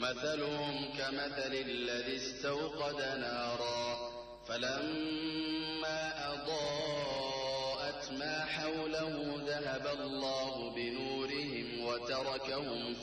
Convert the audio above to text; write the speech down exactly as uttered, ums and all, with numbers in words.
مثلهم كمثل الذي استوقد نارا فلما أضاءت ما حوله ذهب الله بنورهم وتركهم